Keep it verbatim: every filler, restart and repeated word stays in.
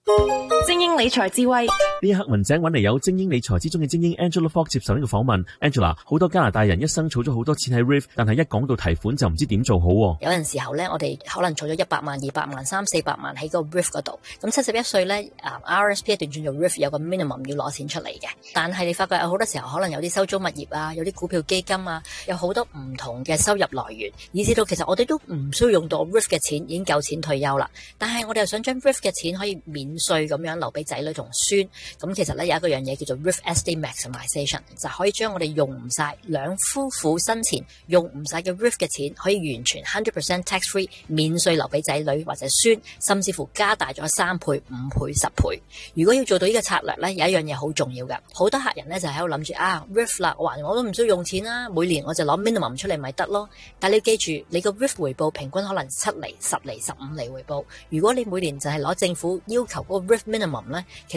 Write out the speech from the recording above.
精英理財智慧， 呢一刻文井揾嚟有精英理財之中嘅精英 Angela Fox 接受呢個訪問。Angela， 好多加拿大人一生儲咗好多錢喺 R I F， 但係一講到提款就唔知點做好。 有陣時候咧，我哋可能儲咗一百萬、二百萬、三四百萬喺個 R I F 嗰度。咁七十一歲咧，啊 R S P 一段轉做 R I F 有個 minimum 要攞錢出嚟嘅。但係你發覺有好多時候可能有啲收租物業啊，有啲股票基金啊，有好多唔同嘅收入來源，以至到其實我哋都唔需要用到 R I F 嘅錢，已經夠錢退休啦。但係我哋又想將 R I F 嘅錢可以免稅咁樣留俾仔女同孫。咁其實咧有一個樣嘢叫做 R I F Estate Maximization， 就可以將我哋用唔晒兩夫婦生前用唔晒嘅 R I F 嘅錢，可以完全 百分百 tax free 免稅留俾仔女或者孫，甚至乎加大咗三倍、五倍、十倍。如果要做到呢個策略咧，有一樣嘢好重要㗎。好多客人咧就喺度諗住啊 R I F 啦，我話我都唔需要用錢啦，每年我就攞 minimum 出嚟咪得咯。但你記住，你個 R I F 回報平均可能七厘、十厘、十五厘回報。如果你每年就係攞政府要求嗰個 R I F minimum 咧，其實